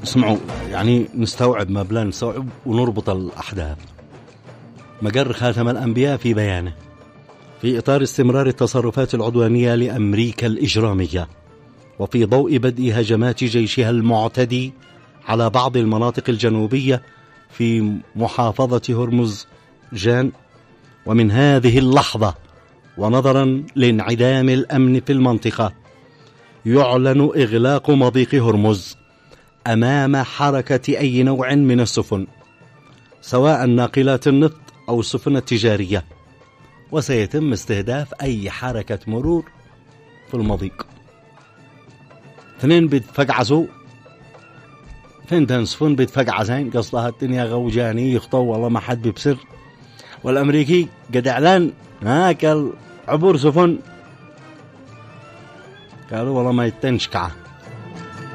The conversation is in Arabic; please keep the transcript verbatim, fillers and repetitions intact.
اسمعوا يعني نستوعب ما بلا نستوعب ونربط الأحداث. مجر خاتم الأنبياء في بيانه في إطار استمرار التصرفات العدوانية لأمريكا الإجرامية، وفي ضوء بدء هجمات جيشها المعتدي على بعض المناطق الجنوبية في محافظة هرمز جان، ومن هذه اللحظة ونظرا لانعدام الأمن في المنطقة يعلن إغلاق مضيق هرمز أمام حركة أي نوع من السفن، سواء ناقلات النفط أو السفن التجارية، وسيتم استهداف أي حركة مرور في المضيق. اثنين بيتفقعزوا فين تنسفن بيتفقعزين، قصدها الدنيا غوجاني يخطو والله ما حد بيبصر، والأمريكي قد إعلان هاكل عبور سفن قالوا والله ما يتنشكعه.